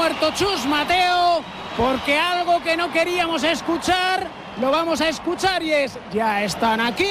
muerto Chus Mateo, porque algo que no queríamos escuchar lo vamos a escuchar y es: ya están aquí.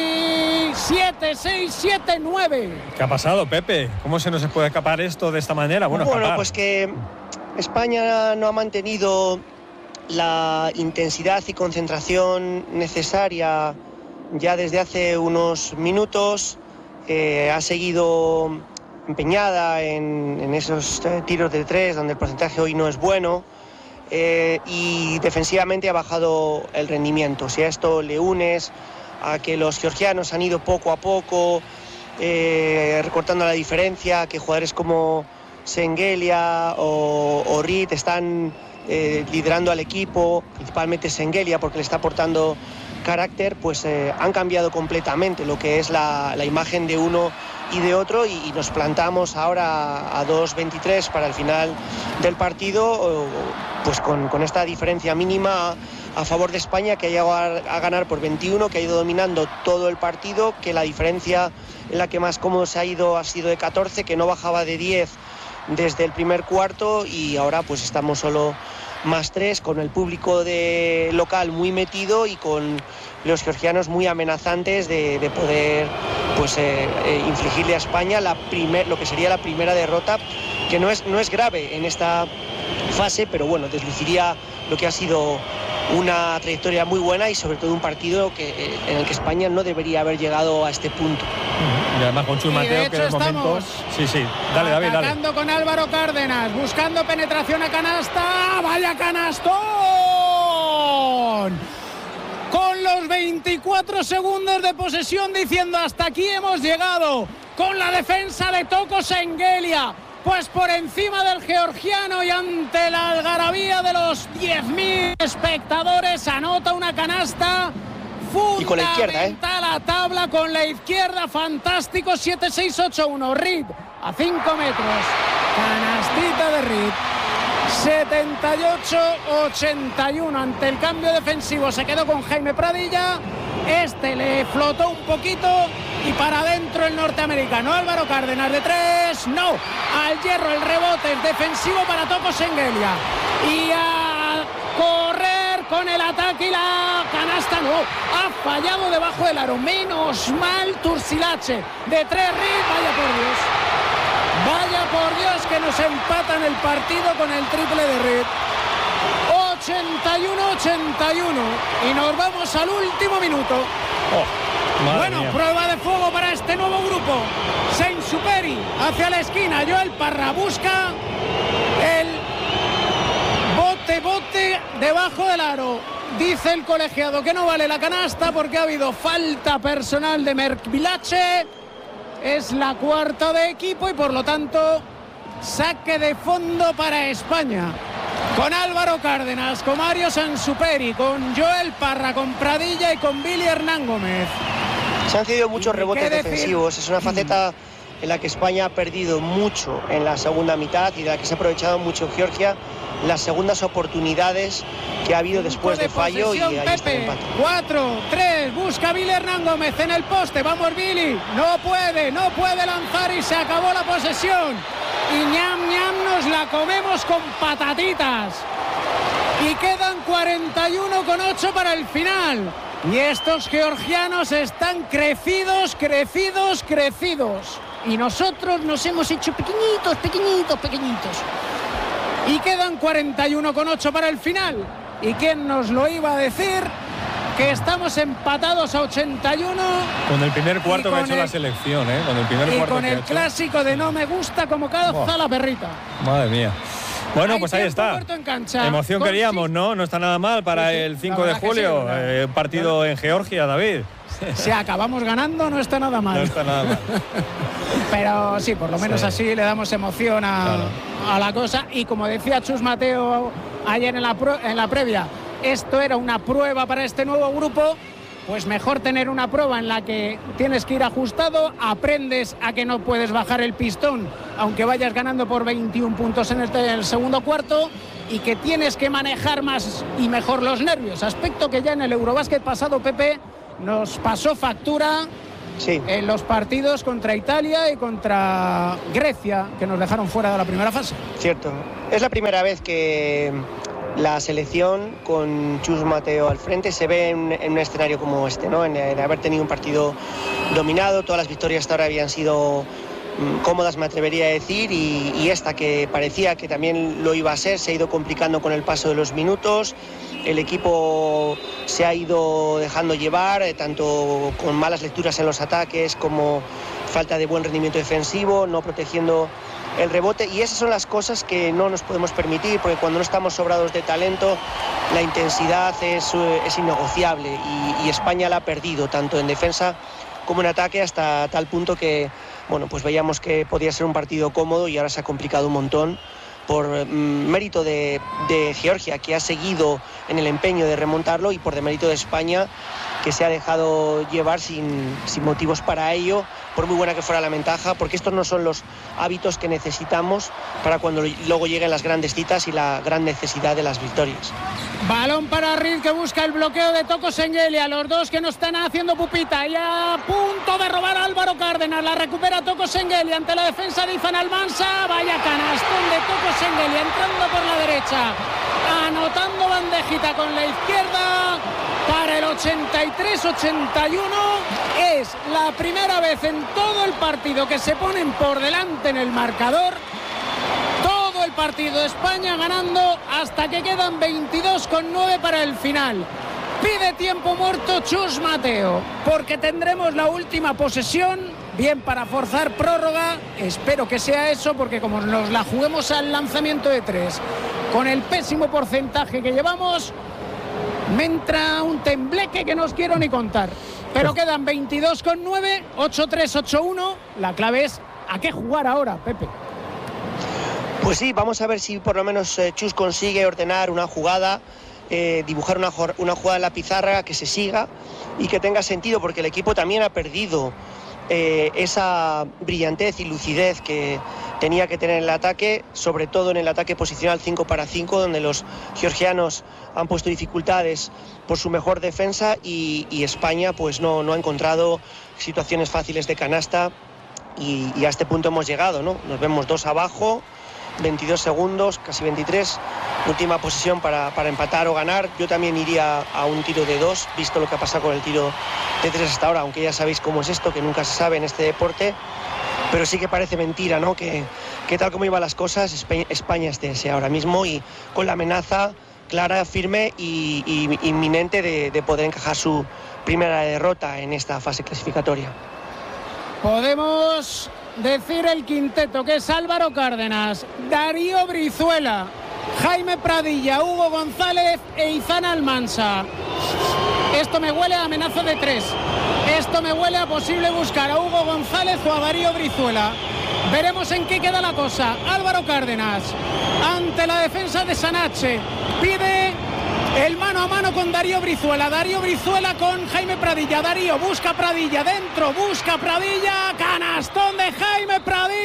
7-6, 7-9. ¿Qué ha pasado, Pepe? ¿Cómo se nos puede escapar esto de esta manera? Bueno, pues que España no ha mantenido la intensidad y concentración necesaria ya desde hace unos minutos. Ha seguido empeñada en esos tiros de tres donde el porcentaje hoy no es bueno, y defensivamente ha bajado el rendimiento. Si a esto le unes a que los georgianos han ido poco a poco recortando la diferencia, que jugadores como Şengelya o Reed están liderando al equipo, principalmente Şengelya porque le está aportando carácter, pues han cambiado completamente lo que es la imagen de uno y de otro, y nos plantamos ahora a 2-23 para el final del partido, pues con esta diferencia mínima a favor de España, que ha llegado a ganar por 21, que ha ido dominando todo el partido, que la diferencia en la que más cómodo se ha ido ha sido de 14, que no bajaba de 10 desde el primer cuarto, y ahora pues estamos solo más 3, con el público de local muy metido y con los georgianos muy amenazantes de poder pues infligirle a España lo que sería la primera derrota, que no es grave en esta fase, pero bueno, desluciría lo que ha sido una trayectoria muy buena y sobre todo un partido en el que España no debería haber llegado a este punto. Y además con Chus Mateo, que de momento... Sí, dale, David, dale. Atacando con Álvaro Cárdenas, buscando penetración a canasta. ¡Vaya canastón! Con los 24 segundos de posesión diciendo: hasta aquí hemos llegado. Con la defensa de Toko Şengelya, pues por encima del georgiano, y ante la algarabía de los 10.000 espectadores, anota una canasta fundamental. Y con la izquierda, la tabla con la izquierda, fantástico. 7-6-8-1. Reed a 5 metros, canastita de Reed. 78-81. Ante el cambio defensivo se quedó con Jaime Pradilla. Le flotó un poquito y para adentro el norteamericano. Álvaro Cárdenas de 3, no, al hierro. El rebote es defensivo para Toko Şengelya, y a correr con el ataque, y la canasta no, ha fallado debajo del aro. Menos mal Turcilache de 3. Reed, vaya por Dios que nos empatan el partido con el triple de Reed. 81-81 y nos vamos al último minuto. Bueno, mía. Prueba de fuego para este nuevo grupo. Saint-Supéry hacia la esquina. Joel Parra busca el bote debajo del aro. Dice el colegiado que no vale la canasta porque ha habido falta personal de Merkvilache. Es la cuarta de equipo y por lo tanto saque de fondo para España. Con Álvaro Cárdenas, con Mario Saint-Supéry, con Joel Parra, con Pradilla y con Billy Hernán Gómez. Se han cedido muchos rebotes defensivos. Es una faceta en la que España ha perdido mucho en la segunda mitad y de la que se ha aprovechado mucho Georgia las segundas oportunidades que ha habido después de fallo, y ahí está el empate. 4-3, busca Billy Hernán Gómez en el poste. Vamos Billy, no puede lanzar y se acabó la posesión. Y ñam nos la comemos con patatitas. Y quedan 41,8 para el final. Y estos georgianos están crecidos. Y nosotros nos hemos hecho pequeñitos. Y quedan 41,8 para el final. ¿Y quién nos lo iba a decir? Que estamos empatados a 81. Con el primer cuarto que ha hecho la selección, Con el primer cuarto. Con el clásico de no me gusta como calza la perrita. Madre mía. Bueno, pues ahí está. Emoción queríamos, ¿no? No está nada mal para el 5 de julio. Un partido en Georgia, David. Si acabamos ganando, no está nada mal. No está nada mal. Pero sí, por lo menos así le damos emoción a la cosa. Y como decía Chus Mateo ayer en la previa, esto era una prueba para este nuevo grupo. Pues mejor tener una prueba en la que tienes que ir ajustado, aprendes a que no puedes bajar el pistón aunque vayas ganando por 21 puntos en el segundo cuarto, y que tienes que manejar más y mejor los nervios, aspecto que ya en el Eurobásquet pasado, Pepe, nos pasó factura Sí. En los partidos contra Italia y contra Grecia, que nos dejaron fuera de la primera fase. Cierto. Es la primera vez que la selección con Chus Mateo al frente se ve en un escenario como este, ¿no? En haber tenido un partido dominado, todas las victorias hasta ahora habían sido cómodas, me atrevería a decir, y esta que parecía que también lo iba a ser, se ha ido complicando con el paso de los minutos. El equipo se ha ido dejando llevar, tanto con malas lecturas en los ataques como falta de buen rendimiento defensivo, no protegiendo el rebote, y esas son las cosas que no nos podemos permitir, porque cuando no estamos sobrados de talento, la intensidad es innegociable, y España la ha perdido tanto en defensa como en ataque, hasta tal punto que, bueno, pues veíamos que podía ser un partido cómodo y ahora se ha complicado un montón por mérito de Georgia, que ha seguido en el empeño de remontarlo, y por demérito de España, que se ha dejado llevar sin motivos para ello, por muy buena que fuera la ventaja, porque estos no son los hábitos que necesitamos para cuando luego lleguen las grandes citas y la gran necesidad de las victorias. Balón para Reed, que busca el bloqueo de Toko Sengelia, los dos que no están haciendo pupita, y a punto de robar a Álvaro Cárdenas, la recupera Toko Sengelia ante la defensa de Izan Almansa. Vaya canastón de Toko Sengelia entrando por la derecha, anotando bandejita con la izquierda para el 83-81. Es la primera vez en todo el partido que se ponen por delante en el marcador. Todo el partido, España ganando hasta que quedan 22,9 para el final. Pide tiempo muerto Chus Mateo, porque tendremos la última posesión, bien para forzar prórroga, espero que sea eso, porque como nos la juguemos al lanzamiento de 3, con el pésimo porcentaje que llevamos, me entra un tembleque que no os quiero ni contar. Pero quedan 22,9, 8-3, 8-1. La clave es a qué jugar ahora, Pepe. Pues sí, vamos a ver si por lo menos Chus consigue ordenar una jugada, dibujar una jugada en la pizarra que se siga y que tenga sentido, porque el equipo también ha perdido esa brillantez y lucidez que tenía que tener en el ataque, sobre todo en el ataque posicional 5 para 5, donde los georgianos han puesto dificultades por su mejor defensa, y España pues no ha encontrado situaciones fáciles de canasta, y a este punto hemos llegado, ¿no? Nos vemos 2 abajo, 22 segundos, casi 23, última posición para empatar o ganar. Yo también iría a un tiro de 2, visto lo que ha pasado con el tiro de 3 hasta ahora, aunque ya sabéis cómo es esto, que nunca se sabe en este deporte, pero sí que parece mentira, ¿no? Que tal como iban las cosas, España esté ahora mismo y con la amenaza clara, firme y inminente de poder encajar su primera derrota en esta fase clasificatoria. Podemos decir el quinteto, que es Álvaro Cárdenas, Darío Brizuela, Jaime Pradilla, Hugo González e Izan Almansa. Esto me huele a amenaza de 3. Esto me huele a posible buscar a Hugo González o a Darío Brizuela. Veremos en qué queda la cosa. Álvaro Cárdenas, ante la defensa de Sanache, pide el mano a mano con Darío Brizuela. Darío Brizuela con Jaime Pradilla. Darío busca Pradilla dentro, busca Pradilla. Canastón de Jaime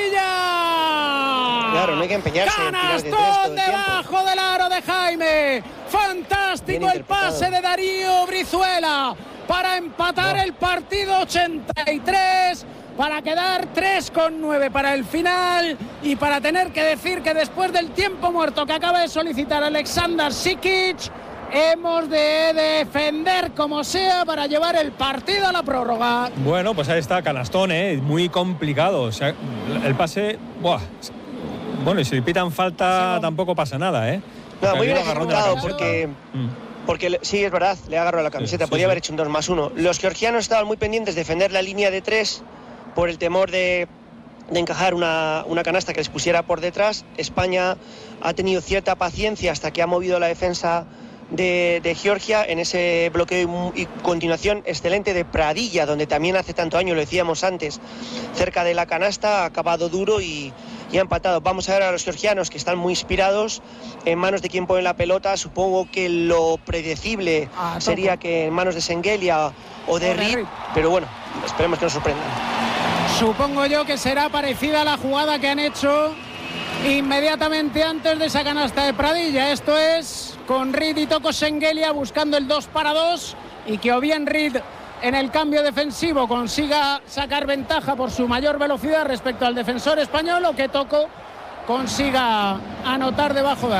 Pradilla. Claro, no hay que empeñarse. Canastón debajo del aro de Jaime. Fantástico el pase de Darío Brizuela para empatar el partido. 83. Para quedar 3,9 para el final, y para tener que decir que después del tiempo muerto que acaba de solicitar Aleksandar Sikic, hemos de defender como sea para llevar el partido a la prórroga. Bueno, pues ahí está, canastón, muy complicado. O sea, el pase, ¡buah! Bueno, y si le pitan falta tampoco pasa nada, No, muy bien ejecutado, porque sí, es verdad, le agarró la camiseta, podía haber hecho un 2+1. Los georgianos estaban muy pendientes de defender la línea de 3 por el temor de encajar una canasta que les pusiera por detrás. España ha tenido cierta paciencia hasta que ha movido la defensa de Georgia en ese bloqueo y continuación excelente de Pradilla, donde también hace tanto año, lo decíamos antes, cerca de la canasta, ha acabado duro y ha empatado. Vamos a ver a los georgianos, que están muy inspirados, en manos de quien pone la pelota. Supongo que lo predecible sería que en manos de Sengelia o de Reed, pero bueno, esperemos que nos sorprendan. Supongo yo que será parecida a la jugada que han hecho inmediatamente antes de esa canasta de Pradilla. Esto es con Reed y Toko Sengelia buscando el 2 para 2, y que o bien Reed en el cambio defensivo consiga sacar ventaja por su mayor velocidad respecto al defensor español, o que Tocco consiga anotar debajo de